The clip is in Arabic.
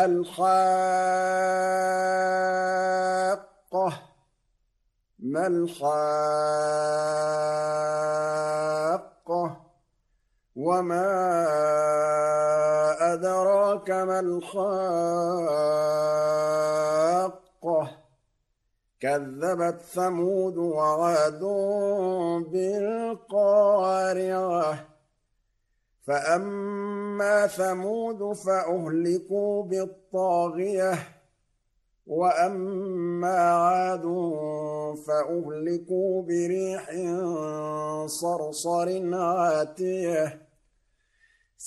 الحاقة ما الحاقة وما أدراك ما الحاقة كذبت ثمود وعاد بالقارعة فأما ثمود فأهلكوا بالطاغية وأما عاد فأهلكوا بريح صرصر عاتية